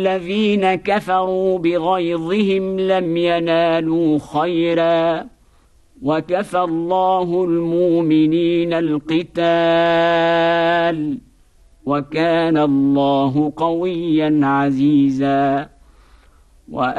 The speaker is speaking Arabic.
الذين كفروا بغيظهم لم ينالوا خيرا وكفى الله المؤمنين القتال وكان الله قويا عزيزا.